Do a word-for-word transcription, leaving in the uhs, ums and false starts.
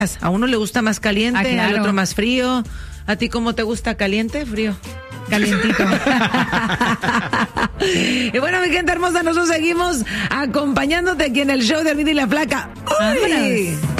A uno le gusta más caliente, Ah, claro. al otro más frío. ¿A ti cómo te gusta, caliente, frío? Calientito. Y bueno, mi gente hermosa, nosotros seguimos acompañándote aquí en el show de Armida y la Flaca. ¡Uy! Vámonos.